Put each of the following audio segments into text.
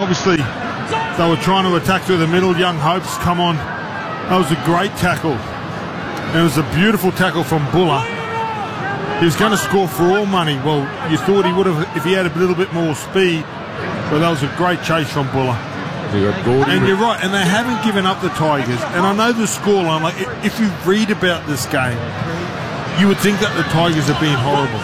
obviously they were trying to attack through the middle. Young Hopes come on. That was a great tackle. And it was a beautiful tackle from Buller. He was going to score for all money. Well, you thought he would have if he had a little bit more speed. But that was a great chase from Buller. And you're right, and they haven't given up, the Tigers. And I know the scoreline, like, if you read about this game, you would think that the Tigers are being horrible.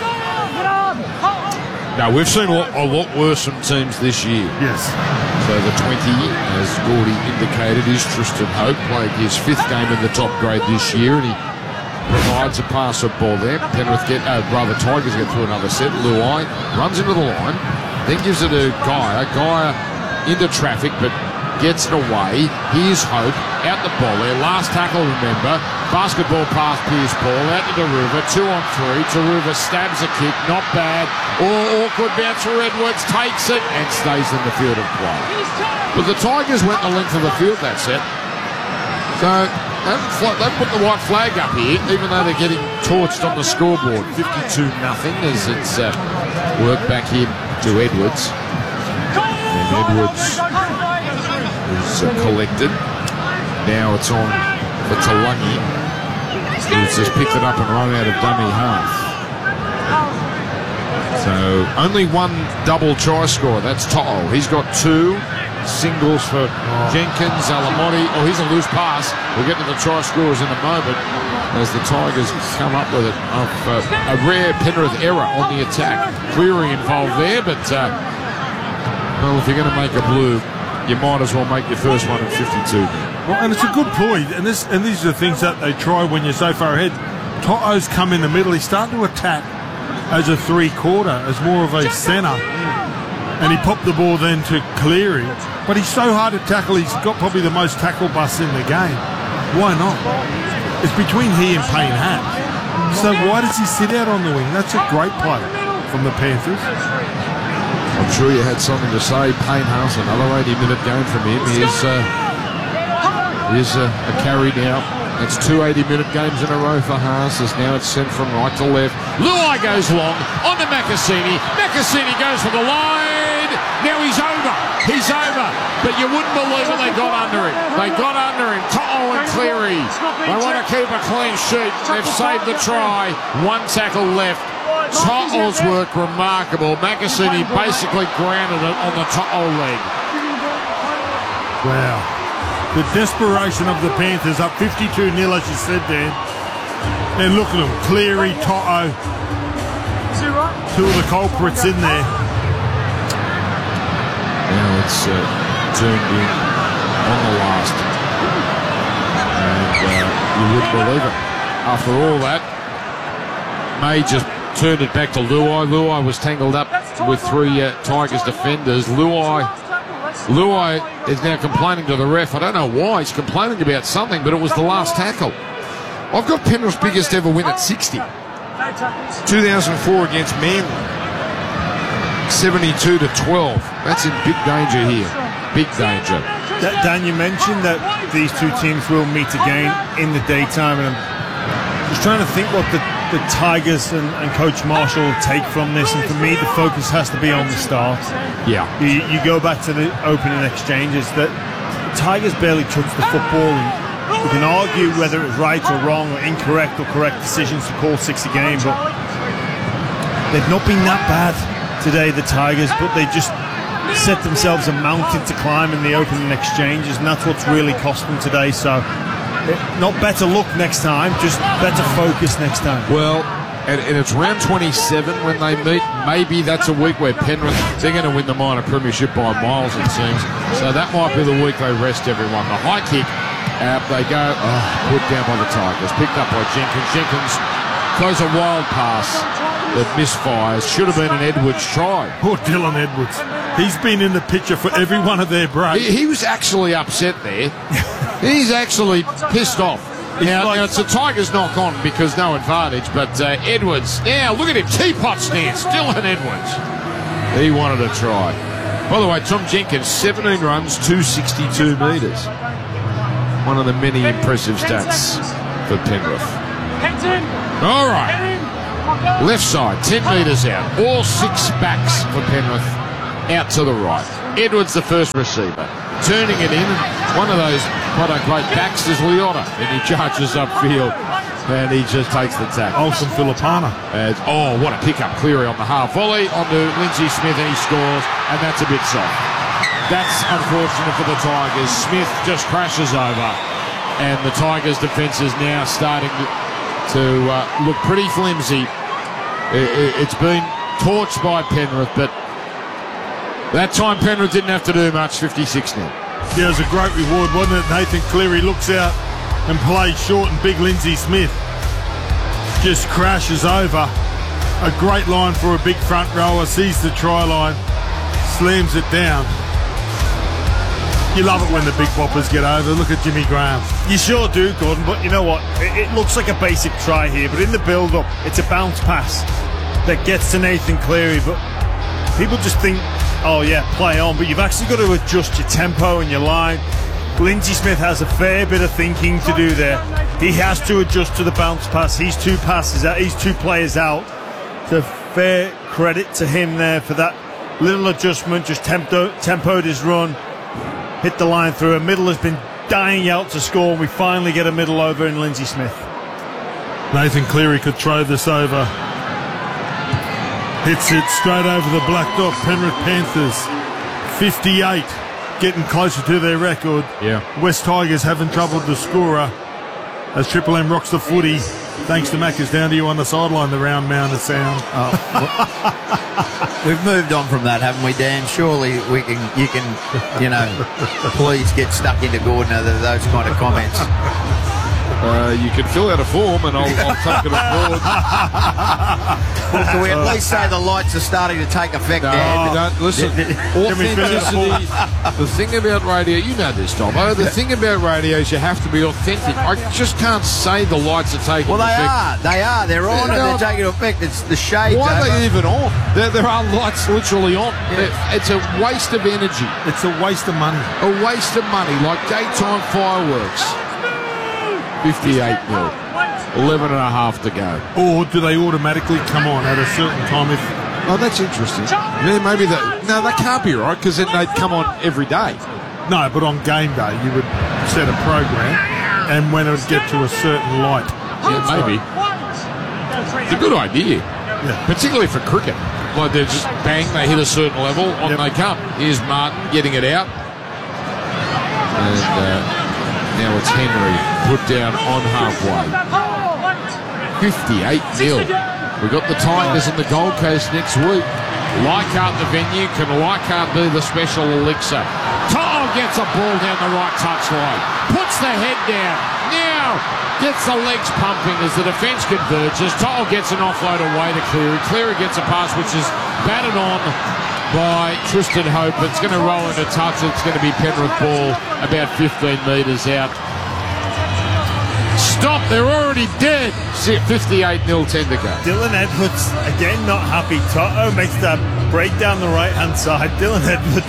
No, we've seen a lot worse from teams this year. Yes. So the 20, as Gordy indicated, is Tristan Hope, playing his 5th game in the top grade this year, and he provides a pass of ball there. Tigers get through another set. Luai runs into the line, then gives it to Gaia. Gaia into traffic, but gets it away. Here's Hope, out the ball there. Last tackle, remember. Basketball pass, Pierce Paul, out to Taruva, 2 on 3. Taruva stabs a kick, not bad. Awkward bounce for Edwards, takes it, and stays in the field of play. But the Tigers went the length of the field that set. So they've put the white flag up here, even though they're getting torched on the scoreboard. 52-0 as it's worked back here to Edwards. And Edwards is collected. Now it's on for Talangi. He's just picked it up and run out of dummy half. So only one double try scorer. That's To'o. He's got 2 singles for Jenkins, Alamotti. Oh, here's a loose pass. We'll get to the try scorers in a moment as the Tigers come up with it. A rare Penrith error on the attack. Cleary involved there, but well, if you're going to make a blue, you might as well make your first one at 52. Well, and it's a good ploy, and these are the things that they try when you're so far ahead. To'o's come in the middle. He's starting to attack as a 3-quarter, as more of a centre. And he popped the ball then to Cleary. But he's so hard to tackle. He's got probably the most tackle busts in the game. Why not? It's between he and Payne Haas. So why does he sit out on the wing? That's a great play from the Panthers. I'm sure you had something to say. Payne Haas, another 80-minute game from him. Here's a carry now. It's 2 80-minute games in a row for Haas, as now it's sent from right to left. Luai goes long, on to Macassini. Macassini goes for the line. Now he's over. He's over. But you wouldn't believe it, they got under him. They got under him. To'o and Cleary. They want to keep a clean sheet. They've saved the try. 1 tackle left. To'o's work remarkable. Macassini basically grounded it on the To'o leg. Wow. The desperation of the Panthers, up 52-0, as you said, Dan. And look at them, Cleary, To'o. 2 of the culprits in there. Now it's turned in on the last. And you wouldn't believe it. After all that, May just turned it back to Luai. Luai was tangled up with 3 Tigers defenders. Luai is now complaining to the ref. I don't know why he's complaining about something, but it was the last tackle. I've got Penrith's biggest ever win at 60. 2004 against Manly. 72-12. That's in big danger here. Big danger. Dan, you mentioned that these 2 teams will meet again in the daytime, and I'm just trying to think what the Tigers and Coach Marshall will take from this, and for me the focus has to be on the start. Yeah. You go back to the opening exchanges, that the Tigers barely touched the football, and we can argue whether it was right or wrong or incorrect or correct decisions to call 6 a game, but they've not been that bad today, the Tigers, but they just set themselves a mountain to climb in the opening exchanges, and that's what's really cost them today. So not better luck next time, just better focus next time. Well, and it's round 27 when they meet. Maybe that's a week where Penrith, they're going to win the minor premiership by miles, it seems. So that might be the week they rest everyone. The high kick, they go, put down by the Tigers. Picked up by Jenkins. Jenkins throws a wild pass that misfires. Should have been an Edwards try. Poor Dylan Edwards. He's been in the picture for every one of their breaks. He was actually upset there. He's actually pissed off. Now it's a Tigers knock on because no advantage, but Edwards, now look at him, teapot stance, Dylan Edwards. He wanted to try. By the way, Tom Jenkins, 17 runs, 262 metres. One of the many impressive stats for Penrith. All right, left side, 10 metres out, all 6 backs for Penrith, out to the right. Edwards, the first receiver, turning it in, and one of those quote-unquote backs is Leota, and he charges upfield, and he just takes the tackle. Olsen Filipana. Oh, what a pickup. Cleary on the half volley onto Lindsay Smith, and he scores, and that's a bit soft. That's unfortunate for the Tigers. Smith just crashes over, and the Tigers' defence is now starting to look pretty flimsy. It's been torched by Penrith, but that time Penrith didn't have to do much. 56 now. Yeah, it was a great reward, wasn't it? Nathan Cleary looks out and plays short, and big Lindsay Smith just crashes over. A great line for a big front rower, sees the try line, slams it down. You love it when the big boppers get over. Look at Jimmy Graham. You sure do, Gordon, but you know what? It looks like a basic try here, but in the build-up, it's a bounce pass that gets to Nathan Cleary, but people just think, oh yeah, play on, but you've actually got to adjust your tempo and your line. Lindsay Smith has a fair bit of thinking to do there. He has to adjust to the bounce pass. He's two passes out, he's two players out. So fair credit to him there for that little adjustment, just tempoed his run, hit the line through. A middle has been dying out to score, and we finally get a middle over in Lindsay Smith. Nathan Cleary could throw this over. Hits it straight over the black dot. Penrith Panthers 58, getting closer to their record. Yeah. West Tigers having trouble with the scorer as Triple M rocks the footy. Thanks to Mac, is down to you on the sideline, the round mound of sound. We've moved on from that, haven't we, Dan? Surely you can, please get stuck into Gordon over those kind of comments. You can fill out a form, and I'll take it aboard. Well, can we at least say the lights are starting to take effect, Dan? No, don't listen. Authenticity. The thing about radio, you know this, Dobbo. The thing about radio is you have to be authentic. I just can't say the lights are taking effect. Well, they are. They're on and they're taking effect. It's the shades. Why are they even on? There are lights literally on. Yeah. It's a waste of energy. It's a waste of money. A waste of money, like daytime fireworks. 58 nil. 11 and a half to go. Or do they automatically come on at a certain time? Oh, that's interesting. Yeah, maybe that. No, that can't be right, because then they'd come on every day. No, but on game day you would set a program, and when it would get to a certain light. Yeah, maybe. It's a good idea. Yeah. Particularly for cricket. Like they're just bang, they hit a certain level, on they come. Here's Martin getting it out. And now it's Henry put down on halfway. 58 nil. We've got the Tigers in the Gold Coast next week. Leichhardt the venue. Can Leichhardt be the special elixir? To'o gets a ball down the right touchline. Puts the head down. Now gets the legs pumping as the defence converges. To'o gets an offload away to Cleary. Cleary gets a pass which is batted on by Tristan Hope. It's going to roll into touch. It's going to be Penrith ball about 15 metres out. Stop, they're already dead. 58 nil, 10 to go. Dylan Edwards, again, not happy. To'o makes that break down the right-hand side. Dylan Edwards,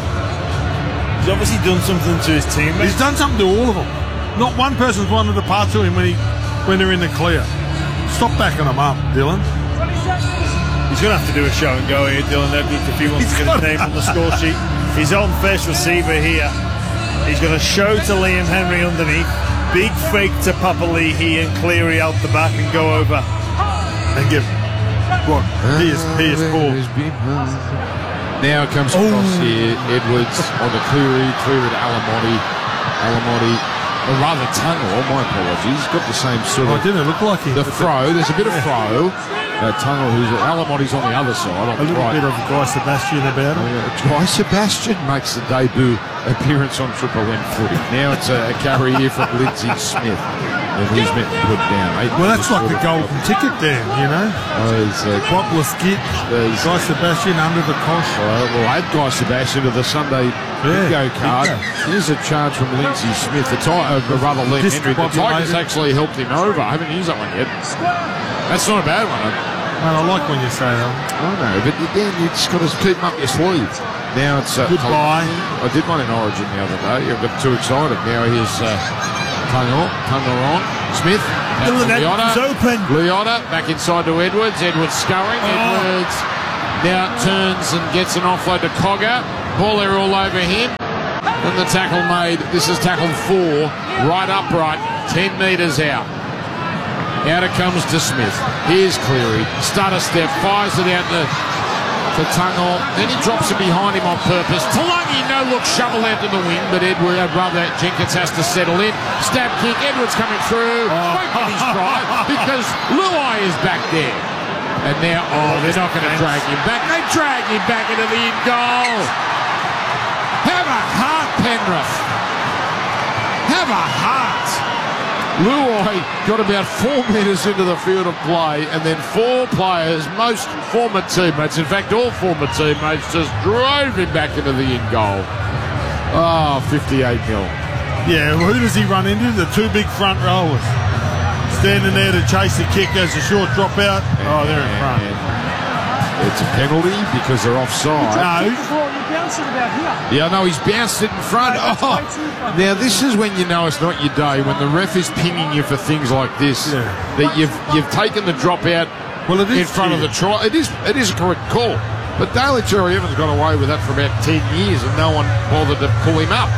he's obviously done something to his teammates. He's done something to all of them. Not one person's wanted to pass to him when they're in the clear. Stop backing them up, Dylan. He's going to have to do a show and go here, Dylan Edwards, if he wants to get his name on the score sheet. He's on first receiver here. He's going to show to Liam Henry underneath. Big fake to Papali'i and Cleary out the back and go over. And give what? Pierce ball. Now it comes across here. Edwards on the Cleary to Alamotti. Or rather Tungle, my apologies. He's got the same sort of... Oh, didn't it look like him? The throw, there's a bit of throw. Tungle, Alamotti's on the other side. On a little bit of Guy Sebastian about him. Guy Sebastian makes the debut appearance on Triple M footy. Now it's a carry here from Lindsay Smith. And he's meant to put down. Well, that's like the golden ticket there, you know. Spotless kid. Guy Sebastian under the cosh. We'll add Guy Sebastian to the Sunday bingo card. Here's a charge from Lindsay Smith. Liam Henry. The Tigers actually helped him over. I haven't used that one yet. That's not a bad one. Man, I like when you say that. I know, but then you just got to keep them up your sleeve. Now it's goodbye. I did one in Origin the other day. I got too excited. Now here's Tungle on. Smith. Leotta open. Leotta back inside to Edwards. Edwards scurrying. Edwards now turns and gets an offload to Cogger. Ball there all over him. And the tackle made. This is tackle 4. Right upright. 10 metres out. Out it comes to Smith. Here's Cleary. Stutter step. Fires it out to Tungle. Then he drops it behind him on purpose. Talangi, no look, shovel out to the wing, but Jenkins has to settle in. Stab kick. Edwards coming through. Won't get his try because Luai is back there. And now, they're not going to drag him back. They drag him back into the in goal. Have a heart, Penrith. Have a heart. Luai got about 4 metres into the field of play, and then 4 players, most former teammates, in fact all former teammates, just drove him back into the in goal. 58 nil. Yeah, well, who does he run into? The 2 big front rowers. Standing there to chase the kick as a short drop out. They're in front. It's a penalty because they're offside. Yeah, no, he's bounced it in front. Now this is when you know it's not your day, when the ref is pinging you for things like this. Yeah. That you've taken the drop out in front of the try. It is a correct call. But Daly Cherry Evans got away with that for about 10 years and no one bothered to pull him up.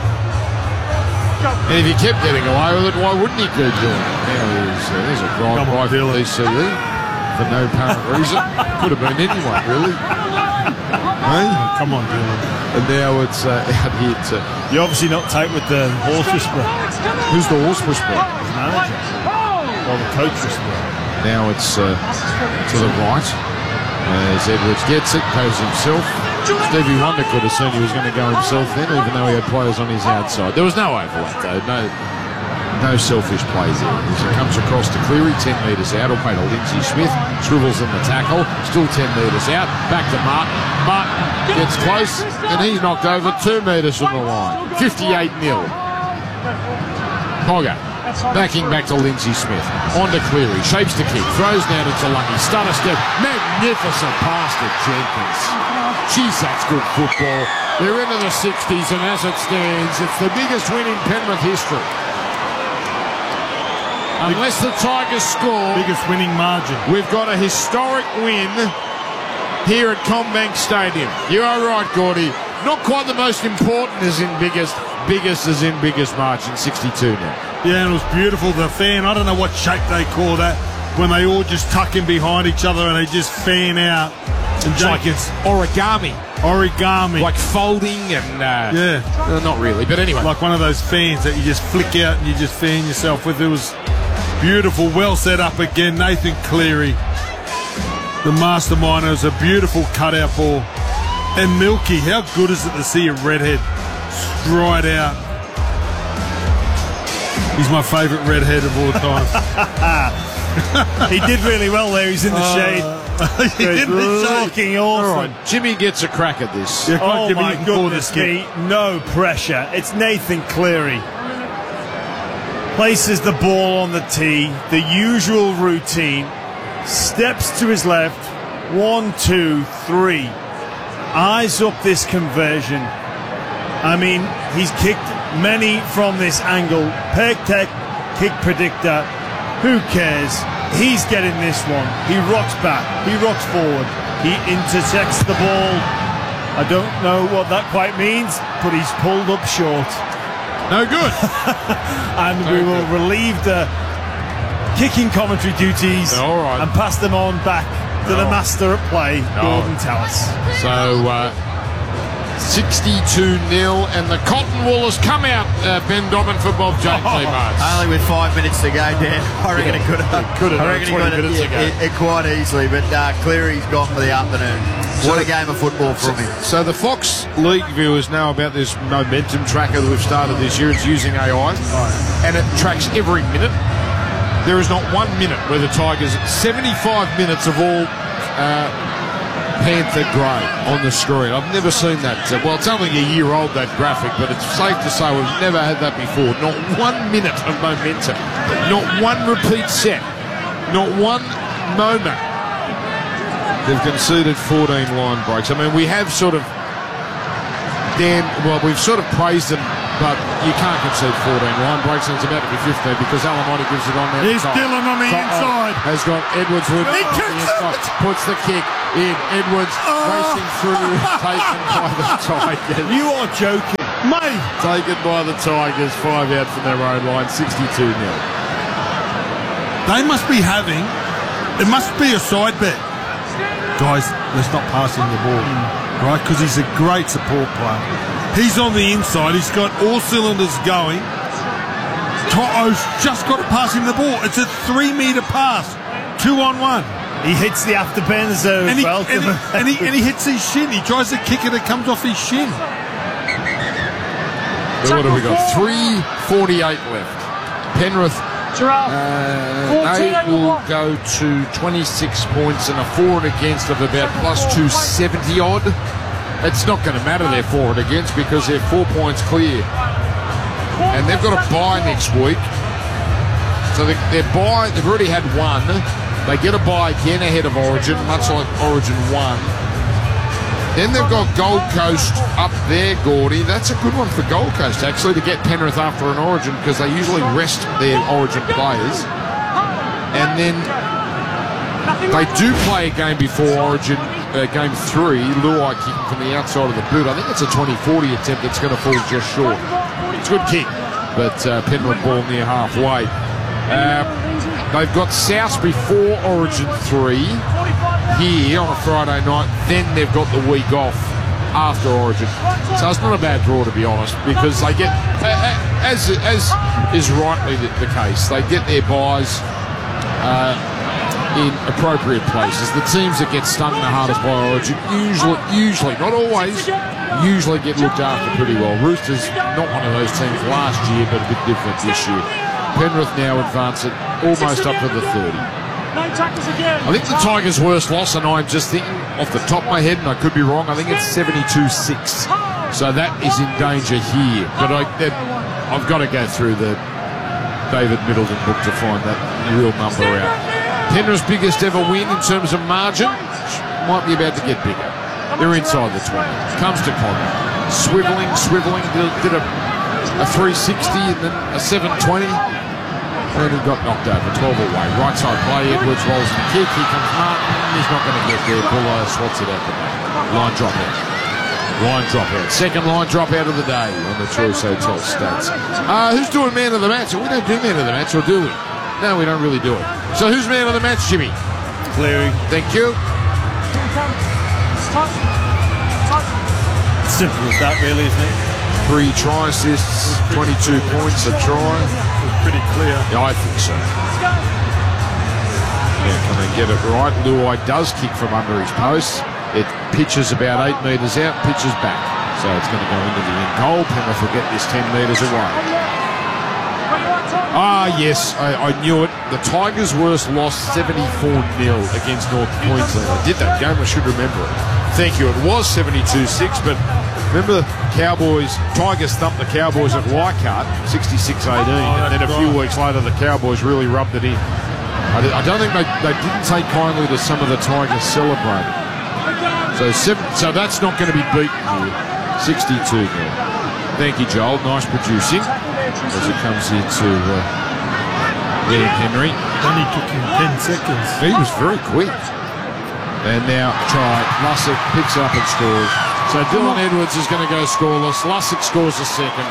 And if he kept getting away with it, why wouldn't he keep doing it? Now there's a drive by from DCE for no apparent reason. Could have been anyone, really. Hey? Come on, Dylan. And now it's out here to... You're obviously not tight with the horse whisperer. Who's the horse whisperer? His manager. Or the coach whisperer. Now it's to the right. As Edwards gets it, goes himself. Stevie Wonder could have seen he was going to go himself then, even though he had players on his outside. There was no overlap, though. No selfish plays there. As it comes across to Cleary, 10 metres out. All play to Lindsay Smith. Swivels in the tackle. Still 10 metres out. Back to Martin. Martin gets close, and he's knocked over 2 metres from the line. 58 nil. Hogger. Backing back to Lindsay Smith. On to Cleary. Shapes the kick. Throws down to Talangi. Stutter step. Magnificent pass to Jenkins. Jeez, that's good football. They're into the 60s, and as it stands, it's the biggest win in Penrith history. Unless the Tigers score, Biggest winning margin. we've got a historic win here at CommBank Stadium. You are right, Gordy. Not quite the most important as in biggest as in biggest margin, 62 now. Yeah, and it was beautiful. The fan, I don't know what shape they call that, when they all just tuck in behind each other and they just fan out. And Jenkins, origami. Like folding and... not really, but anyway. Like one of those fans that you just flick out and you just fan yourself with. It was beautiful, well set up again. Nathan Cleary, the mastermind. It was a beautiful cutout ball. And Milky, how good is it to see a redhead stride out? He's my favourite redhead of all time. He did really well there. He's in the shade. He did the shade. Looking awesome. All right, Jimmy gets a crack at this. Yeah, come on, Oh Jimmy, my you can call goodness this kid. me, no pressure. It's Nathan Cleary. Places the ball on the tee, the usual routine, steps to his left, 1, 2, 3. Eyes up this conversion. I mean, he's kicked many from this angle. Peg tech, kick predictor. Who cares? He's getting this one. He rocks back. He rocks forward. He intersects the ball. I don't know what that quite means, but he's pulled up short. No good. And we will relieve the kicking commentary duties and pass them on back to the master at play, Gordon Tallis. So 62-0, and the cotton wool has come out, Ben Dobbin, for Bob James Marks. Only with 5 minutes to go, Dan. I reckon it could have. I reckon he got it quite easily, but Cleary's gone for the afternoon. What a game of football from him. So the Fox League viewers know about this momentum tracker that we've started this year. It's using AI, and it tracks every minute. There is not 1 minute where the Tigers, 75 minutes of all Panther grey on the screen. I've never seen that. Well, it's only a year old, that graphic, but it's safe to say we've never had that before. Not 1 minute of momentum. Not one repeat set. Not one moment. They've conceded 14 line breaks. I mean, we have sort of, Dan, well, we've sort of praised them but you can't concede 14. Line breaks and it's about to be 15 because Alamotti gives it on there. Here's Dillon on the inside. Has got Edwards with He on the kicks inside. Puts the kick in. Edwards racing through, taken by the Tigers. You are joking. Mate, Taken by the Tigers, 5 out from their own line, 62-0. they must be having, it must be a side bet. Guys, let's not pass him the ball, right? Because he's a great support player. He's on the inside. He's got all cylinders going. To'o's just got to pass him the ball. It's a 3-metre pass, 2-on-1. He hits the afterbends though And as well. and he hits his shin. He tries to kick it. It comes off his shin. So what have we got? 3:48 left. Penrith, they will go to 26 points and a for and against of about plus 270 odd. It's not going to matter their for and against because they're 4 points clear. And they've got a bye next week. So their bye, they've already had one. They get a bye again ahead of Origin, much like Origin 1. Then they've got Gold Coast up there, Gordy. That's a good one for Gold Coast, actually, to get Penrith after an Origin because they usually rest their Origin players. And then they do play a game before Origin, game 3, Luai kicking from the outside of the boot. I think it's a 20-40 attempt that's going to fall just short. It's a good kick, but Penrith ball near halfway. They've got South before Origin 3 here on a Friday night, then they've got the week off after Origin. So it's not a bad draw, to be honest, because they get, as is rightly the case, they get their buys in appropriate places. The teams that get stung the hardest by Origin usually, not always, usually get looked after pretty well. Roosters, not one of those teams last year, but a bit different this year. Penrith now advance it almost up to the 30. I think the Tigers' worst loss, and I'm just thinking off the top of my head, and I could be wrong, I think it's 72-6. So that is in danger here. But I've got to go through the David Middleton book to find that real number out. Penrith's biggest ever win in terms of margin might be about to get bigger. They're inside the 20. Comes to Connor. Swivelling, did a 360 and then a 720. And he got knocked over, 12 away. Right side play, Edwards rolls the kick. Here comes Martin. He's not going to get there. Buller swats it out the back. Line drop out. Second line drop out of the day on the Choice Hotel stats. Who's doing man of the match? We don't do man of the match, or do we? No, we don't really do it. So who's man of the match, Jimmy? Cleary. Thank you. Simple as that, really, isn't it? 3 try assists, 22 points a try. Pretty clear. Yeah, I think so. Yeah, can they get it right? Luai does kick from under his post. It pitches about 8 metres out, pitches back. So it's going to go into the end goal. Penrith will get this 10 metres away. Yes, I knew it. The Tigers' worst loss, 74-0 against North Queensland. I did that game, I should remember it. Thank you. It was 72-6, but remember the Tigers thumped the Cowboys at Leichhardt, 66-18, and then a few weeks later the Cowboys really rubbed it in. I don't think they didn't take kindly to some of the Tigers celebrating. So that's not going to be beaten here, 62-0. Thank you, Joel. Nice producing as it comes into Liam Henry. Only took him 10 seconds. He was very quick. And now Lussick picks up and scores. So Dylan Edwards is going to go scoreless. Lussick scores a second.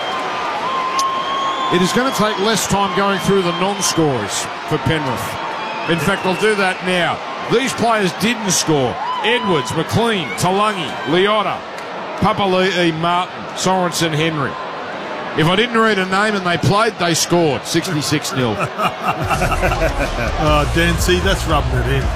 It is going to take less time going through the non-scorers for Penrith. In fact, I'll do that now. These players didn't score. Edwards, McLean, Talangi, Leota, Papali'i, Martin, Sorensen, Henry. If I didn't read a name and they played, they scored 66-0. Oh, Dan, see, that's rubbing it in.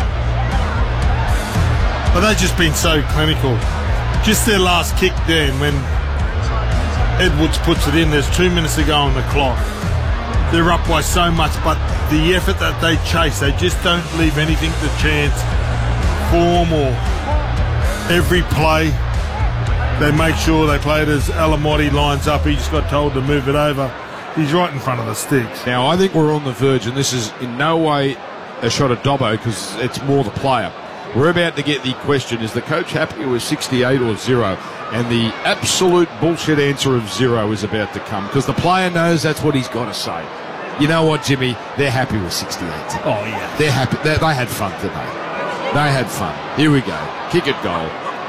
But they've just been so clinical. Just their last kick, Dan, when Edwards puts it in, there's 2 minutes to go on the clock. They're up by so much, but the effort that they chase, they just don't leave anything to chance. Form or every play, they make sure they play it as Alamotti lines up. He just got told to move it over. He's right in front of the sticks. Now, I think we're on the verge, and this is in no way a shot at Dobbo because it's more the player. We're about to get the question, is the coach happy with 68 or 0? And the absolute bullshit answer of 0 is about to come because the player knows that's what he's got to say. You know what, Jimmy? They're happy with 68. Oh, yeah. They're happy. They had fun today. They had fun. Here we go. Kick it goal.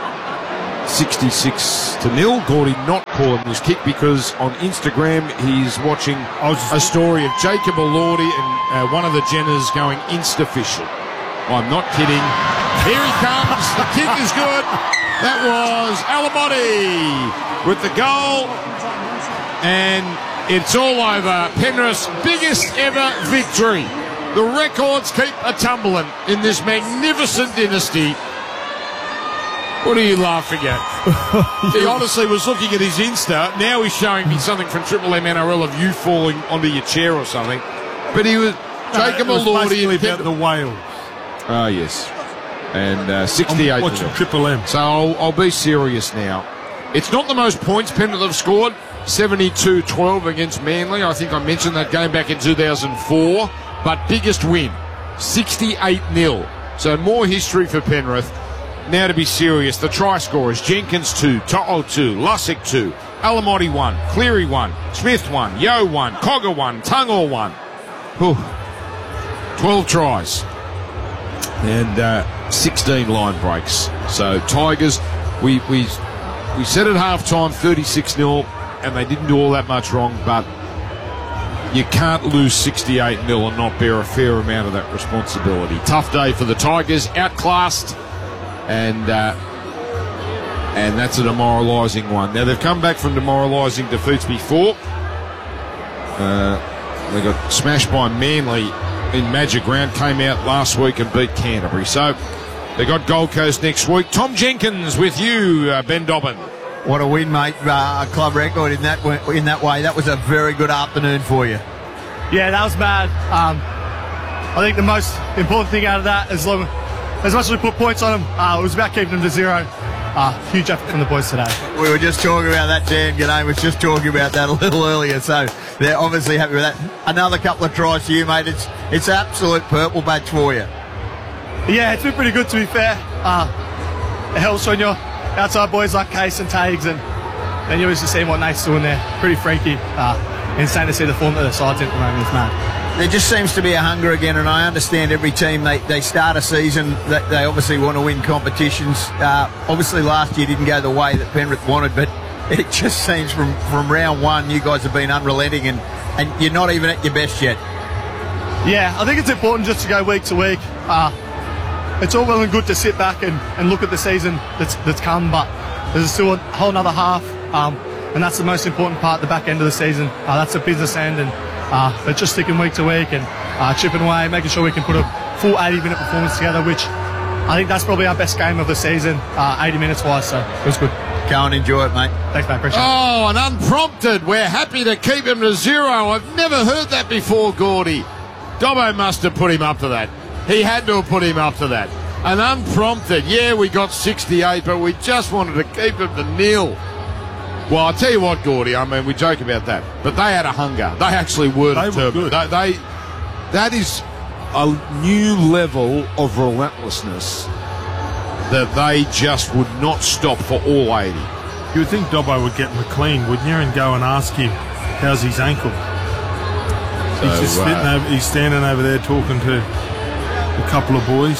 66-0. Gordy not calling this kick because on Instagram he's watching a story of Jacob Elordi and one of the Jenners going Insta-official. I'm not kidding. Here he comes. The kick is good. That was Alamotti with the goal. And it's all over. Penrith's biggest ever victory. The records keep a-tumbling in this magnificent dynasty. What are you laughing at? He honestly was looking at his Insta. Now he's showing me something from Triple M NRL of you falling onto your chair or something. But he was Jacob Elordi about the Wales. Oh, yes. And 68. I'm watching Triple M. So I'll be serious now. It's not the most points Penrith have scored. 72-12 against Manly. I think I mentioned that game back in 2004. But biggest win, 68-0. So more history for Penrith. Now to be serious, the try scorers, Jenkins 2, To'o 2, Lussick 2, Alamotti 1, Cleary 1, Smith 1, Yeo 1, Cogger 1, Tungor 1. Whew. 12 tries. And 16 line breaks. So Tigers, we said at half-time 36-0, and they didn't do all that much wrong, but you can't lose 68-0 and not bear a fair amount of that responsibility. Tough day for the Tigers, outclassed, and that's a demoralising one. Now, they've come back from demoralising defeats before. They got smashed by Manly in Magic Round, came out last week and beat Canterbury. So they got Gold Coast next week. Tom Jenkins with you, Ben Dobbin. What a win, mate. A club record in that way. That was a very good afternoon for you. Yeah, that was bad. I think the most important thing out of that, as much as we put points on them, it was about keeping them to 0. Huge effort from the boys today. We were just talking about that, Dan. G'day was just talking about that a little earlier, so they're obviously happy with that. Another couple of tries for you, mate. It's absolute purple badge for you. Yeah, it's been pretty good, to be fair. It helps when you're outside boys like Case and Tags, and then you obviously see what Nate's doing there. Pretty freaky. Insane to see the form that the side's in at the moment. It's mad. There just seems to be a hunger again, and I understand every team, they start a season that they obviously want to win competitions. Obviously last year didn't go the way that Penrith wanted, but it just seems from round one you guys have been unrelenting, and you're not even at your best yet. Yeah, I think it's important just to go week to week. It's all well and good to sit back and look at the season that's come, but there's still a whole other half, and that's the most important part, the back end of the season. That's the business end, and but just sticking week to week and chipping away, making sure we can put a full 80-minute performance together, which I think that's probably our best game of the season, 80 minutes wise, so it was good. Go and enjoy it, mate. Thanks, mate. Appreciate it. Oh, and unprompted, we're happy to keep him to 0. I've never heard that before, Gordy. Dobbo must have put him up to that. He had to have put him up to that. And unprompted, yeah, we got 68, but we just wanted to keep him to 0. Well, I'll tell you what, Gordy, I mean, we joke about that, but they had a hunger. They actually were determined. That is a new level of relentlessness that they just would not stop for all 80. You would think Dobbo would get McLean, wouldn't you, and go and ask him, how's his ankle? He's just he's standing over there talking to a couple of boys.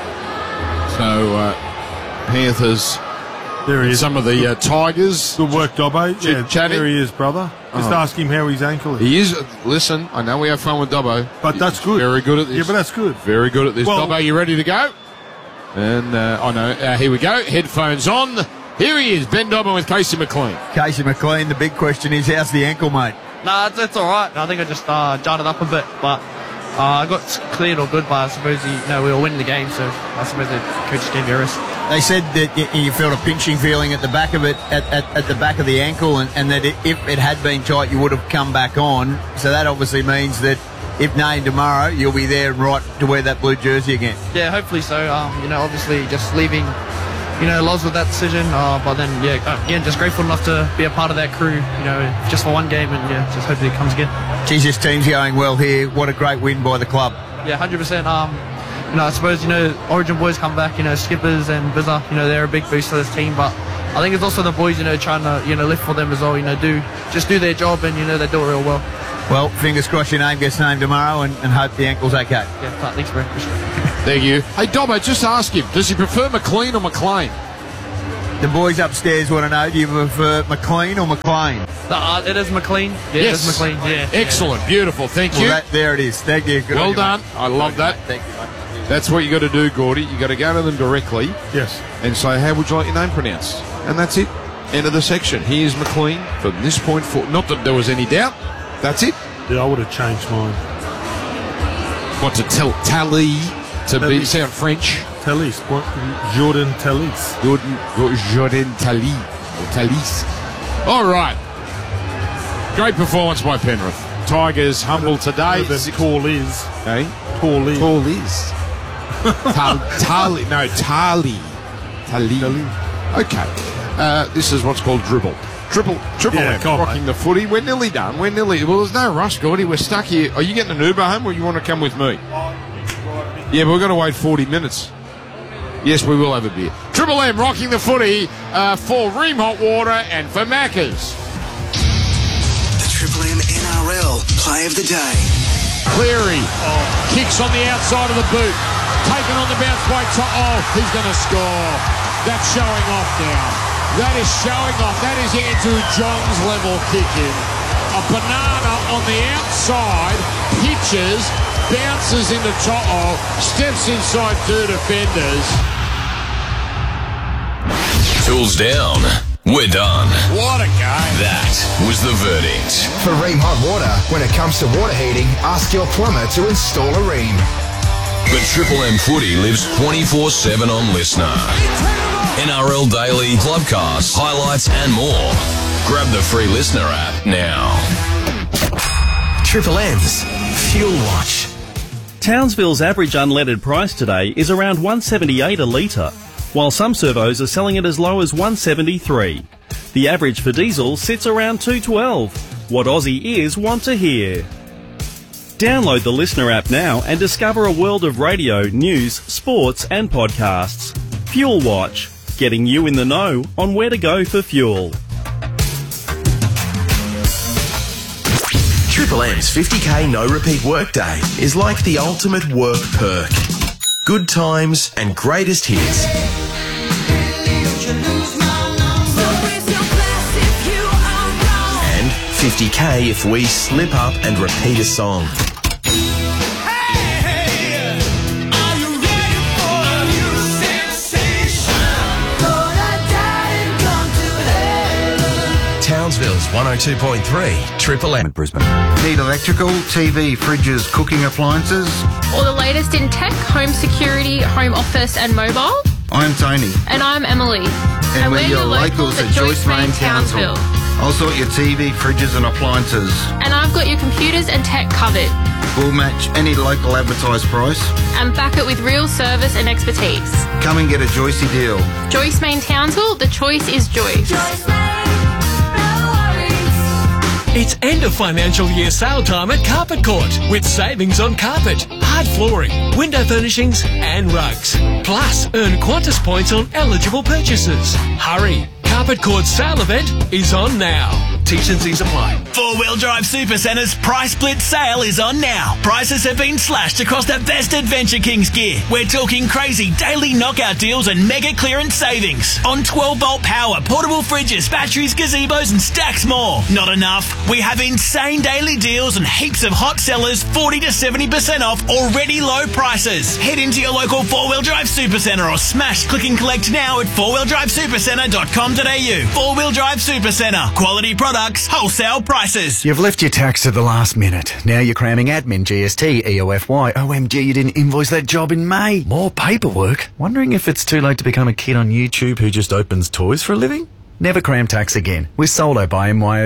So, Panthers... There he is. Some of the Tigers. Good work, Dobbo. Yeah, chatting. There he is, brother. Just ask him how his ankle is. He is. Listen, I know we have fun with Dobbo. But that's good. Very good at this. Yeah, but that's good. Very good at this. Well, Dobbo, you ready to go? And, I know. Here we go. Headphones on. Here he is, Ben Dobbin with Casey McLean. Casey McLean, the big question is, how's the ankle, mate? Nah, it's all right. I think I just jarred up a bit, but I got cleared all good. But I suppose we were winning the game, so I suppose the coach gave you a rest. They said that you felt a pinching feeling at the back of it, at the back of the ankle, and that if it had been tight, you would have come back on. So that obviously means that if named tomorrow, you'll be there and right to wear that blue jersey again. Yeah, hopefully so. Obviously just leaving, Loz with that decision. But then, again, just grateful enough to be a part of that crew, just for one game, and just hopefully it comes again. Geez, this team's going well here. What a great win by the club. Yeah, 100%. I suppose, Origin boys come back, Skippers and Bizza, they're a big boost to this team, but, I think it's also the boys, trying to, lift for them as well. Do their job, and they do it real well. Well, fingers crossed your name gets named tomorrow, and hope the ankle's okay. Yeah, thanks, bro. Thank you. Hey, Dobbo, just ask him, does he prefer McLean or McLean? The boys upstairs want to know, do you prefer McLean or McLean? It is McLean. Yeah, Yes. it is McLean. Yeah. Excellent. Beautiful. Thank you. Well, there it is. Thank you. Good Well on you, done. mate. I love that. Thank you, mate. That's what you got to do, Gordy. You got to go to them directly Yes. and say, how would you like your name pronounced? And that's it. End of the section. Here's McLean from this point forward. Not that there was any doubt. That's it. Yeah, I would have changed mine. What to tell Tally to be Tally. sound French? Tallis. Jordan Tallis. Jordan Tally or Tallis. All right. Great performance by Penrith. Tigers humble today. Then Tall is. Hey? Tall is. Tall is. Tally. No, Tally. Tally. Okay. This is what's called dribble. Triple Yeah, M, come on, rocking the footy. We're nearly done. Well, there's no rush, Gordy. We're stuck here. Are you getting an Uber home or you want to come with me? Yeah, but we're going to wait 40 minutes. Yes, we will have a beer. Triple M rocking the footy for Ream Hot Water and for Macca's. The Triple M NRL Play of the Day. Cleary kicks on the outside of the boot. Taken on the bounce by he's going to score. That's showing off now. That is showing off. That is Andrew Johns level kicking. A banana on the outside, pitches, bounces into To'o, steps inside two defenders. Tools down. We're done. What a game. That was the verdict. For Ream Hot Water, when it comes to water heating, ask your plumber to install a Ream. The Triple M footy lives 24/7 on Listener. NRL Daily, Clubcast, highlights and more. Grab the free Listener app now. Triple M's Fuel Watch. Townsville's average unleaded price today is around $1.78 a litre, while some servos are selling it as low as $1.73. The average for diesel sits around $2.12. What Aussie ears want to hear. Download the Listener app now and discover a world of radio, news, sports and podcasts. Fuel Watch, getting you in the know on where to go for fuel. Triple M's 50k no repeat workday is like the ultimate work perk. Good times and greatest hits. And 50k if we slip up and repeat a song. Townsville's 102.3 Triple M. Brisbane. Need electrical, TV, fridges, cooking appliances? Or the latest in tech, home security, home office and mobile? I'm Tony. And I'm Emily. And we're your locals at Joyce Main Townsville. I'll sort your TV, fridges and appliances. And I've got your computers and tech covered. We'll match any local advertised price. And back it with real service and expertise. Come and get a Joycey deal. Joyce Main Townsville, the choice is Joyce. It's end of financial year sale time at Carpet Court with savings on carpet, hard flooring, window furnishings and rugs. Plus, earn Qantas points on eligible purchases. Hurry! Carpet Court's sale event is on now. T's and C's apply. Four-Wheel Drive Supercenter's Price Blitz sale is on now. Prices have been slashed across the best Adventure Kings gear. We're talking crazy daily knockout deals and mega clearance savings on 12-volt power, portable fridges, batteries, gazebos and stacks more. Not enough? We have insane daily deals and heaps of hot sellers, 40 to 70% off already low prices. Head into your local Four-Wheel Drive Supercenter or smash click and collect now at fourwheeldrivesupercenter.com.au. Four-Wheel Drive Supercenter. Quality products, wholesale prices. You've left your tax at the last minute. Now you're cramming admin, GST, EOFY. OMG, you didn't invoice that job in May. More paperwork. Wondering if it's too late to become a kid on YouTube who just opens toys for a living? Never cram tax again with Solo by MYOB.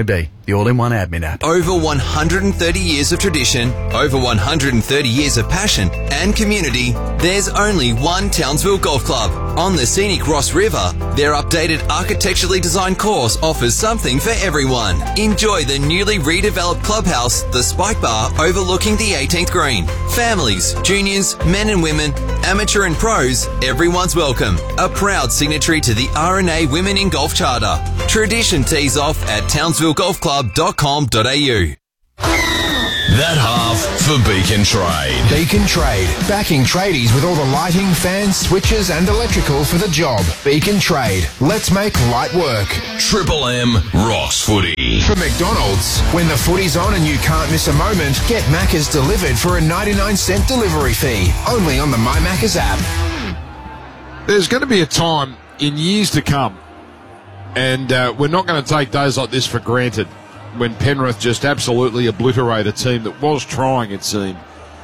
the all-in-one admin app. Over 130 years of tradition, over 130 years of passion and community, there's only one Townsville Golf Club. On the scenic Ross River, their updated architecturally designed course offers something for everyone. Enjoy the newly redeveloped clubhouse, the Spike Bar overlooking the 18th green. Families, juniors, men and women, amateur and pros, everyone's welcome. A proud signatory to the RNA Women in Golf Charter. Tradition tees off at townsvillegolfclub.com.au. That half for Beacon Trade. Beacon Trade, backing tradies with all the lighting, fans, switches and electrical for the job. Beacon Trade, let's make light work. Triple M Ross Footy. From McDonald's, when the footy's on and you can't miss a moment, get Macca's delivered for a 99-cent delivery fee. Only on the My Macca's app. There's going to be a time in years to come, and we're not going to take days like this for granted, when Penrith just absolutely obliterate a team that was trying, it seemed.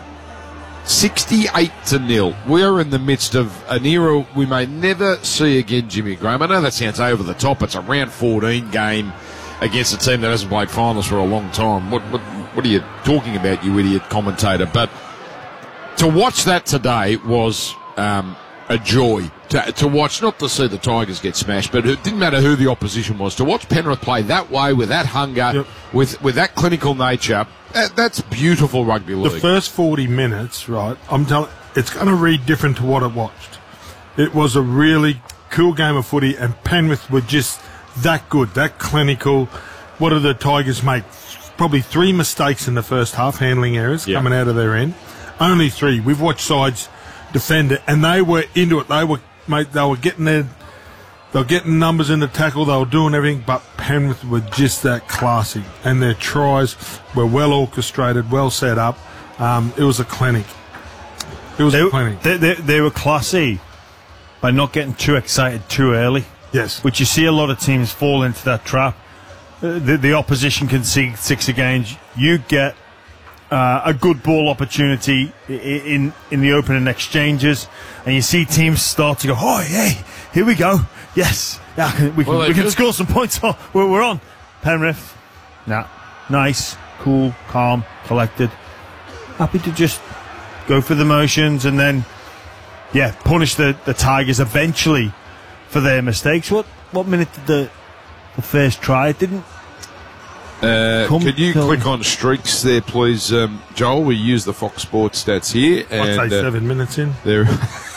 68-0. We are in the midst of an era we may never see again, Jimmy Graham. I know that sounds over the top. It's a round 14 game against a team that hasn't played finals for a long time. What are you talking about, you idiot commentator? But to watch that today was a joy to watch, not to see the Tigers get smashed, but it didn't matter who the opposition was. To watch Penrith play that way, with that hunger, with that clinical nature, that's beautiful rugby league. The first 40 minutes, right, I'm telling, it's going to read different to what I watched. It was a really cool game of footy, and Penrith were just that good, that clinical. What did the Tigers make? Probably 3 mistakes in the first half, handling errors coming out of their end. Only 3. We've watched sides defend it, and they were into it. They were getting they were getting numbers in the tackle. They were doing everything, but Penrith were just that classy, and their tries were well orchestrated, well set up. It was a clinic. They were classy by not getting too excited too early. Yes, which you see a lot of teams fall into that trap. The opposition can see 6 against. You get a good ball opportunity in the opening exchanges, and you see teams start to go, oh, hey, here we go. Yes, we can score some points. Oh, we're on. Penrith, nice, cool, calm, collected. Happy to just go for the motions and then, punish the Tigers eventually for their mistakes. What minute did the first try? It didn't. Could you click on streaks there, please, Joel? We use the Fox Sports stats here. I'd say 7 minutes in. There.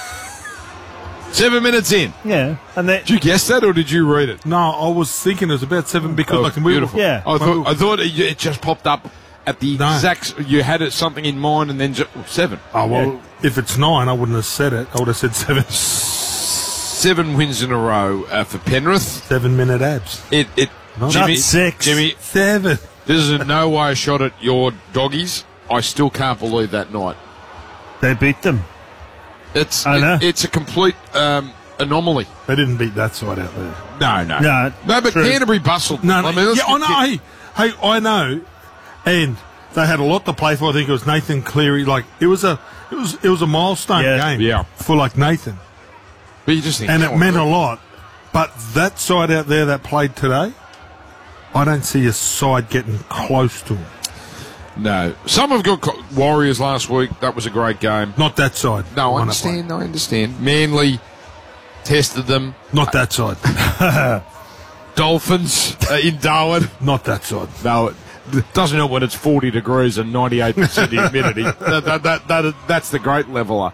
7 minutes in. Yeah. And did you guess that, or did you read it? No, I was thinking it was about 7 because I can beautiful. Yeah. I thought it just popped up at the exact. You had something in mind, and then 7. Oh well, if it's 9, I wouldn't have said it. I would have said 7. 7 wins in a row for Penrith. 7-minute abs. Jimmy, 6. Jimmy, 7. This is in no way a shot at your doggies. I still can't believe that night. They beat them. It's a complete anomaly. They didn't beat that side out there. No, but true. Canterbury bustled. No, I mean, I know. Hey, I know. And they had a lot to play for. I think it was Nathan Cleary. Like it was a milestone game for like Nathan. But you just think, and it meant a lot. But that side out there that played today, I don't see a side getting close to them. No. Some have got Warriors last week. That was a great game. Not that side. No, I understand. Manly tested them. Not that side. Dolphins in Darwin. Not that side. No, it doesn't help when it's 40 degrees and 98% humidity. That's the great leveler.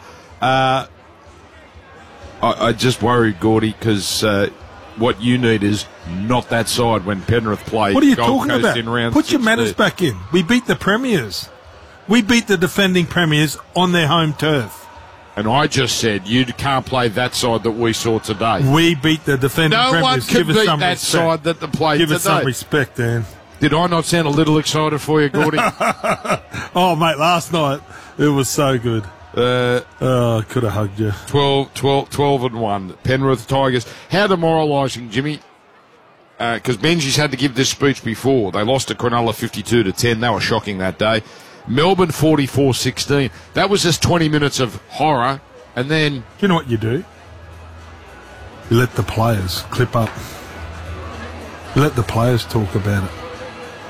I just worry, Gordy, because what you need is not that side when Penrith play. What are you Gold talking Coast about? In round Put your 6 manners there. back in. We beat the Premiers. We beat the defending Premiers on their home turf. And I just said you can't play that side that we saw today. We beat the defending No Premiers. one can Give us beat some that respect. side that they played Give today. us some respect, Dan. Did I not sound a little excited for you, Gordy? Oh, mate, last night it was so good. I could have hugged you. 12-1. Penrith Tigers. How demoralising, Jimmy. Because Benji's had to give this speech before. They lost to Cronulla 52-10. They were shocking that day. Melbourne 44-16. That was just 20 minutes of horror. And then... Do you know what you do? You let the players clip up. You let the players talk about it.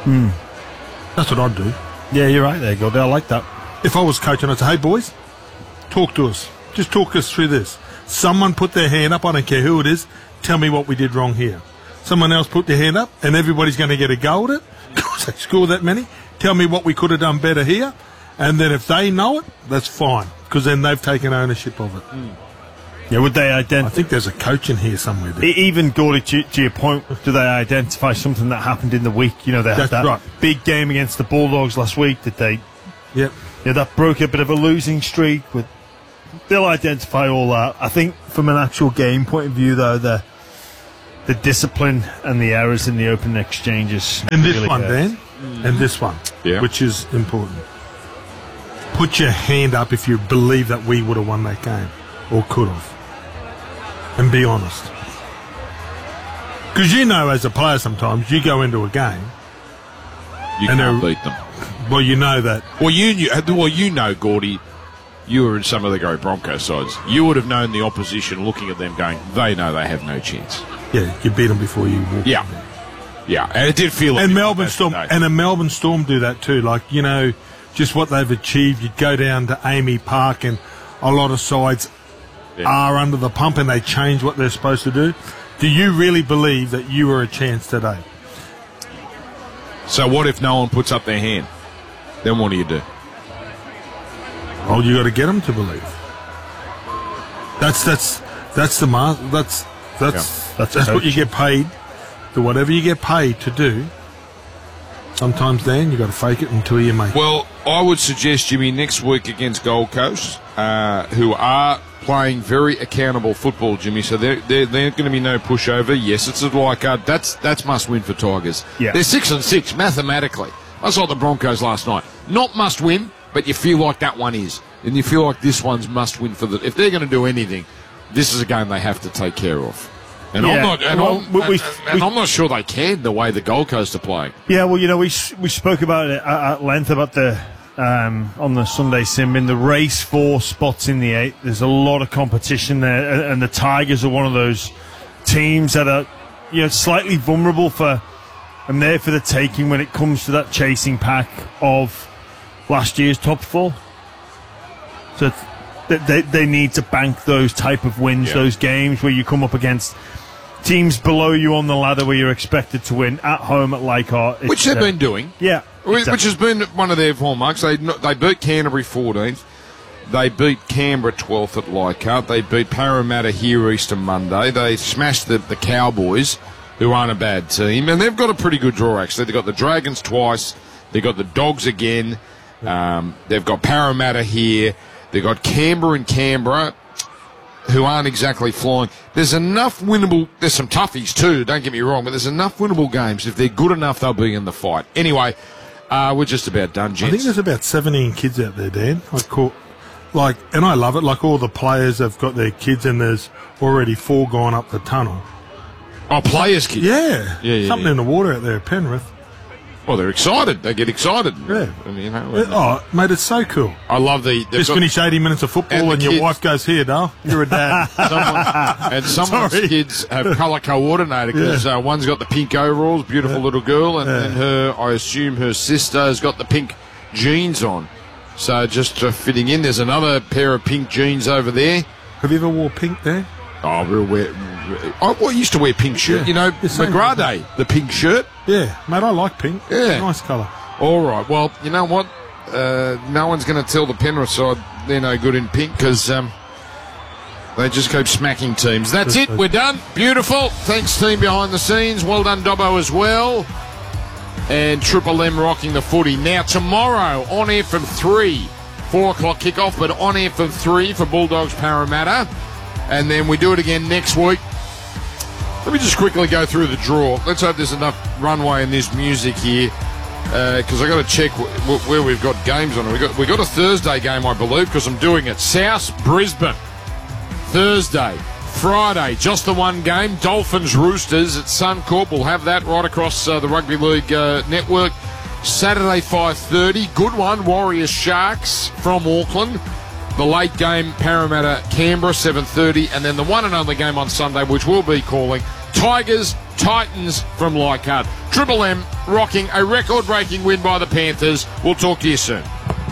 That's what I'd do. Yeah, you're right there, Goldie. I like that. If I was coaching, I'd say, hey, boys, talk to us. Just talk us through this. Someone put their hand up, I don't care who it is, tell me what we did wrong here. Someone else put their hand up, and everybody's going to get a go at it because they score that many. Tell me what we could have done better here. And then if they know it, that's fine, because then they've taken ownership of it. Yeah, would they identify? I think there's a coach in here somewhere. There. Even, Gordy, to your point, do they identify something that happened in the week? You know, they had that big game against the Bulldogs last week. Did they? Yep. Yeah, that broke a bit of a losing streak. They'll identify all that. I think from an actual game point of view, though, the discipline and the errors in the open exchanges. And this really one, Dan, and this one, which is important. Put your hand up if you believe that we would have won that game or could have. And be honest. Because you know, as a player, sometimes you go into a game. You can't beat them. Well, you know that. Well, you know, Gordy, you were in some of the great Broncos sides. You would have known the opposition looking at them going, they know they have no chance. Yeah, you beat them before you walked. Yeah. Yeah, and it did feel like... And Melbourne Storm, and a Melbourne Storm do that too. Like, you know, just what they've achieved. You'd go down to Amy Park and a lot of sides are under the pump and they change what they're supposed to do. Do you really believe that you were a chance today? So what if no one puts up their hand? Then what do you do? Well, you got to get them to believe. That's what you get paid. To whatever you get paid to do. Sometimes, Dan, you got to fake it until you make it. Well, I would suggest, Jimmy, next week against Gold Coast, who are playing very accountable football, Jimmy. So they're going to be no pushover. Yes, it's like that's must win for Tigers. Yeah. They're 6-6 mathematically. That's like the Broncos last night. Not must win, but you feel like that one is, and you feel like this one's must win for the. If they're going to do anything, this is a game they have to take care of. And I'm not sure they can the way the Gold Coast are playing. Yeah, well, you know, we spoke about it at length about the on the Sunday Sim in the race for spots in the 8. There's a lot of competition there, and the Tigers are one of those teams that are, you know, slightly vulnerable for, and there for the taking when it comes to that chasing pack of last year's top 4. So they need to bank those type of wins, those games where you come up against teams below you on the ladder where you're expected to win at home at Leichhardt. Which they've been doing. Yeah. Exactly. Which has been one of their hallmarks. They beat Canterbury 14th. They beat Canberra 12th at Leichhardt. They beat Parramatta here Easter Monday. They smashed the Cowboys, who aren't a bad team. And they've got a pretty good draw, actually. They've got the Dragons twice. They've got the Dogs again. They've got Parramatta here. They've got Canberra and Canberra, who aren't exactly flying. There's enough winnable... There's some toughies too, don't get me wrong, but there's enough winnable games. If they're good enough, they'll be in the fight. Anyway, we're just about done, gents. I think there's about 17 kids out there, Dan. And I love it. Like, all the players have got their kids, and there's already 4 gone up the tunnel. Oh, players' kids? Yeah. Something in the water out there at Penrith. Well, they're excited. They get excited. Yeah. And, you know, oh, mate, it's so cool. I love Just finished 80 minutes of football and your wife goes, here, Dale, you're a dad. Someone's kids have colour coordinated because one's got the pink overalls, beautiful little girl, and then I assume her sister has got the pink jeans on. So just fitting in, there's another pair of pink jeans over there. Have you ever wore pink, Dan? Oh, I used to wear pink shirt. You know, McGrady, the pink shirt. Yeah, mate, I like pink. Yeah. Nice colour. All right, well, you know what? No one's going to tell the Penrith side they're no good in pink because they just keep smacking teams. That's it, we're done. Beautiful. Thanks, team behind the scenes. Well done, Dobbo, as well. And Triple M rocking the footy. Now, tomorrow, on air from 3, 4 o'clock kickoff, but on air from 3 for Bulldogs Parramatta. And then we do it again next week. Let me just quickly go through the draw. Let's hope there's enough runway in this music here, because I got to check where we've got games on. We got a Thursday game, I believe, because I'm doing it. South Brisbane Thursday, Friday, just the one game. Dolphins Roosters at Suncorp. We'll have that right across the Rugby League network. Saturday 5:30, good one. Warriors Sharks from Auckland. The late game, Parramatta, Canberra, 7:30, and then the one and only game on Sunday, which we'll be calling, Tigers, Titans from Leichhardt. Triple M rocking a record-breaking win by the Panthers. We'll talk to you soon.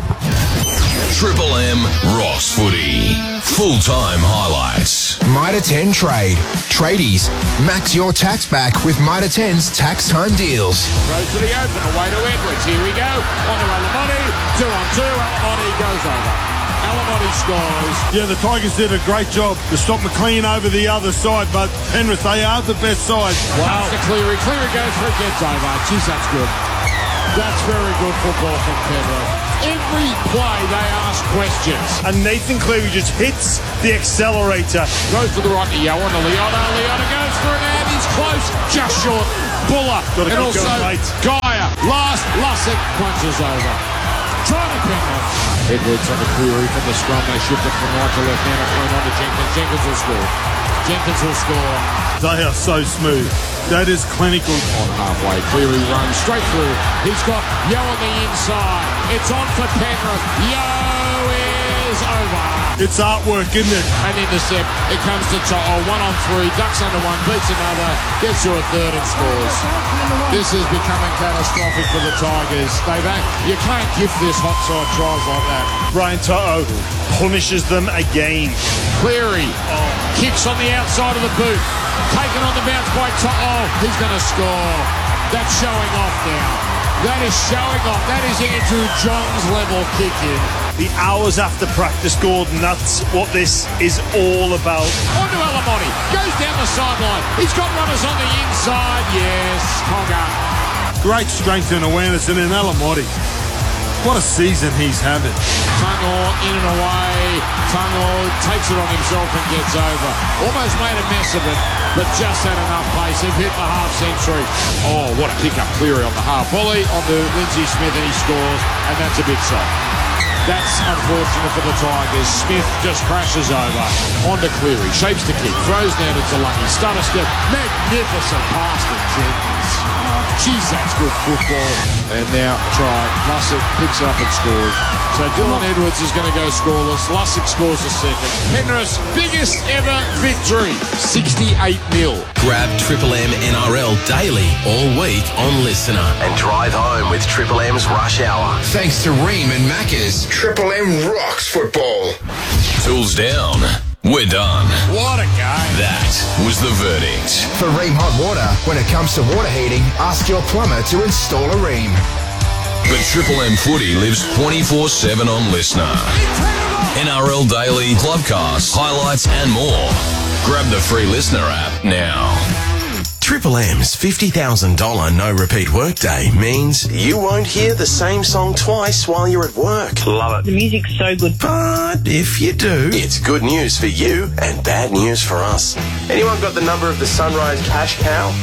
Triple M Ross Footy. Full-time highlights. Mitre 10 Trade. Tradies. Max your tax back with Mitre 10's tax time deals. Throws to the open, away to Edwards. Here we go. On to Alamotti. 2-on-2. Alamotti goes over. Alamotti scores. Yeah, the Tigers did a great job to stop McLean over the other side, but Penrith, they are the best side. Wow. Comes to Cleary. Cleary goes for it, gets over. Jeez, that's good. That's very good football from Penrith. Every play they ask questions. And Nathan Cleary just hits the accelerator. Goes to the right to Yohan to Leota. Leota goes for it and he's close. Just short. Buller. And also Gaia. Last Lussick punches over. Trying to Penrith. Edwards on the Cleary from the scrum. They shift it from right to left. Now thrown on to Jenkins. Jenkins will score. Jenkins will score. They are so smooth. That is clinical. On halfway, Cleary runs straight through. He's got Yo on the inside. It's on for Penrith. Yo is over. It's artwork, isn't it? An intercept. It comes to To'o. 1-on-3. Ducks under one. Beats another. Gets to a third and scores. This is becoming catastrophic for the Tigers. You can't gift this hot side tries like that. Brian To'o punishes them again. Cleary kicks on the outside of the boot. Taken on the bounce by To'o. He's going to score. That's showing off now. That is showing off. That is Andrew Johns level kicking. The hours after practice, Gordon, that's what this is all about. On to Alamotti. Goes down the sideline. He's got runners on the inside. Yes, Cogger. Great strength and awareness, and in Alamotti, what a season he's having. Tungo in and away. Tungo takes it on himself and gets over. Almost made a mess of it, but just had enough pace. He've hit the half century. Oh, what a pick-up. Cleary on the half volley. On to Lindsay Smith, and he scores, and that's a big shot. That's unfortunate for the Tigers. Smith just crashes over. On to Cleary. Shapes the kick. Throws down to Lungy. Stutter step. Magnificent pass to Jenkins. Jeez, that's good football. And now try. Lussick picks it up and scores. So Dylan Edwards is going to go scoreless. Lussick scores a second. Penrith's biggest ever victory. 68-0. Grab Triple M NRL daily all week on Listener. And drive home with Triple M's Rush Hour. Thanks to Ream and Macca's. Triple M rocks football. Tools down. We're done. What a game. That was the verdict. For Ream Hot Water, when it comes to water heating, ask your plumber to install a Ream. But Triple M Footy lives 24/7 on Listener. NRL Daily, Clubcast, highlights and more. Grab the free Listener app now. Triple M's $50,000 no repeat workday means you won't hear the same song twice while you're at work. Love it. The music's so good. But if you do, it's good news for you and bad news for us. Anyone got the number of the Sunrise Cash Cow?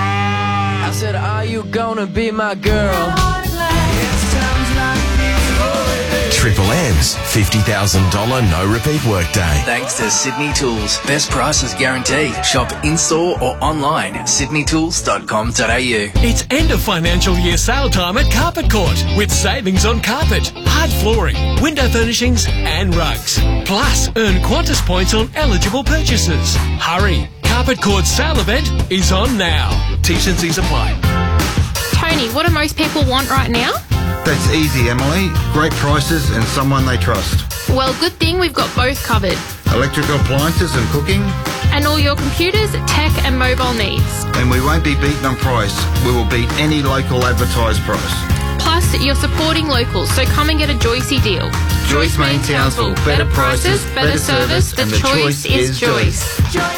I said, are you gonna be my girl? Triple M's $50,000 no repeat workday. Thanks to Sydney Tools. Best prices guaranteed. Shop in-store or online at sydneytools.com.au. It's end of financial year sale time at Carpet Court with savings on carpet, hard flooring, window furnishings and rugs. Plus, earn Qantas points on eligible purchases. Hurry! Carpet Court's sale event is on now. T's and C's apply. Tony, what do most people want right now? That's easy, Emily. Great prices and someone they trust. Well, good thing we've got both covered. Electrical appliances and cooking. And all your computers, tech and mobile needs. And we won't be beaten on price. We will beat any local advertised price. Plus, you're supporting locals, so come and get a Joycey deal. Joyce Main Townsville. Better prices, better service, and the choice is Joyce.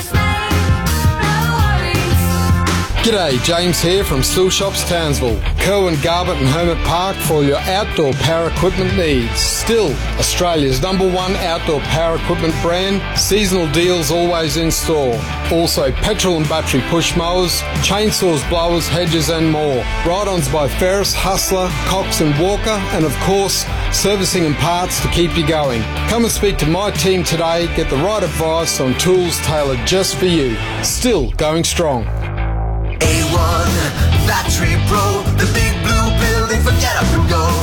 G'day, James here from Still Shops Townsville. Kerwin Garbutt and Hermit Park for all your outdoor power equipment needs. Still, Australia's #1 outdoor power equipment brand. Seasonal deals always in store. Also, petrol and battery push mowers, chainsaws, blowers, hedges and more. Ride-ons by Ferris, Hustler, Cox and Walker, and of course, servicing and parts to keep you going. Come and speak to my team today. Get the right advice on tools tailored just for you. Still going strong. A1 Battery Pro, the big blue building, forget up and go. A1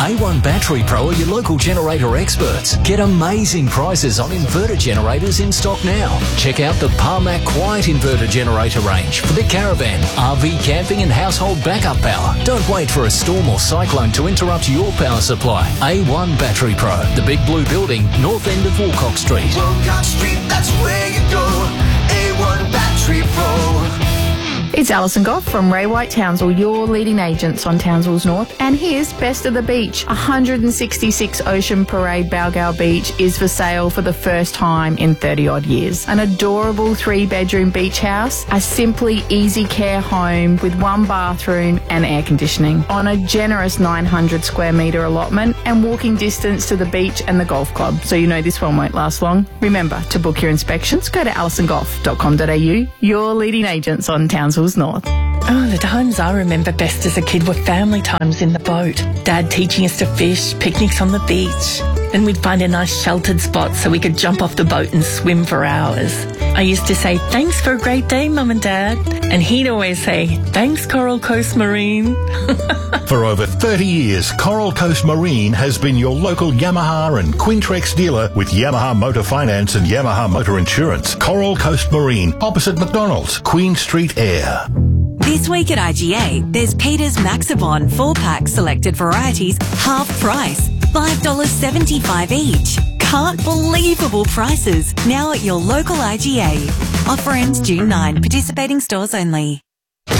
Battery Pro are your local generator experts. Get amazing prices on inverter generators in stock now. Check out the Parmac Quiet Inverter Generator range for the caravan, RV camping and household backup power. Don't wait for a storm or cyclone to interrupt your power supply. A1 Battery Pro, the Big Blue Building, north end of Wilcox Street. Wilcox Street, that's where you go. A1 Battery Pro. It's Alison Goff from Ray White Townsville, your leading agents on Townsville's North. And here's Best of the Beach. 166 Ocean Parade Balgowlah Beach is for sale for the first time in 30-odd years. An adorable 3-bedroom beach house, a simply easy care home with 1 bathroom and air conditioning on a generous 900 square metre allotment and walking distance to the beach and the golf club. So you know this one won't last long. Remember, to book your inspections, go to alisongoff.com.au, your leading agents on Townsville's North. Oh, the times I remember best as a kid were family times in the boat. Dad teaching us to fish, picnics on the beach. Then we'd find a nice sheltered spot so we could jump off the boat and swim for hours. I used to say, thanks for a great day, Mum and Dad. And he'd always say, thanks, Coral Coast Marine. For over 30 years, Coral Coast Marine has been your local Yamaha and Quintrex dealer with Yamaha Motor Finance and Yamaha Motor Insurance. Coral Coast Marine, opposite McDonald's, Queen Street Air. This week at IGA, there's Peter's Maxibon 4-pack selected varieties, half price, $5.75 each. Can't believable prices, now at your local IGA. Offer ends June 9, participating stores only.